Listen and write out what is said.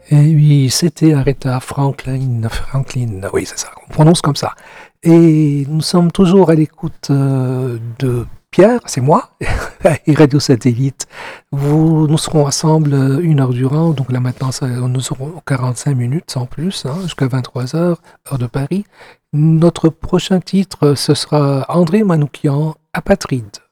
Et oui, c'était Aretha Franklin, oui, c'est ça, on prononce comme ça. Et nous sommes toujours à l'écoute de Pierre, c'est moi, et Radio Satellite. Nous serons ensemble 1 heure durant, donc là maintenant nous aurons 45 minutes sans plus, hein, jusqu'à 23 heures, heure de Paris. Notre prochain titre, ce sera André Manoukian, Apatride.